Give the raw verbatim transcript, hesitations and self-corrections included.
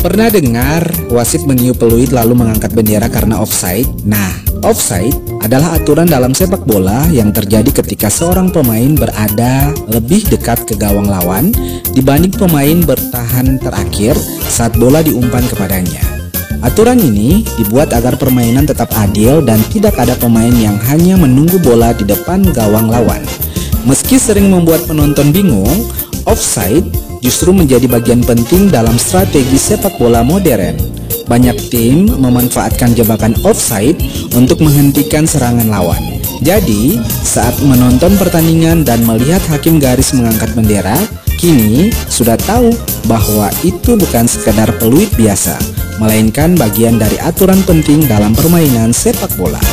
Pernah dengar wasit meniup peluit lalu mengangkat bendera karena offside? Nah, offside adalah aturan dalam sepak bola yang terjadi ketika seorang pemain berada lebih dekat ke gawang lawan dibanding pemain bertahan terakhir saat bola diumpan kepadanya. Aturan ini dibuat agar permainan tetap adil dan tidak ada pemain yang hanya menunggu bola di depan gawang lawan. Meski sering membuat penonton bingung, offside justru menjadi bagian penting dalam strategi sepak bola modern. Banyak tim memanfaatkan jebakan offside untuk menghentikan serangan lawan. Jadi, saat menonton pertandingan dan melihat hakim garis mengangkat bendera, kini sudah tahu bahwa itu bukan sekedar peluit biasa, melainkan bagian dari aturan penting dalam permainan sepak bola.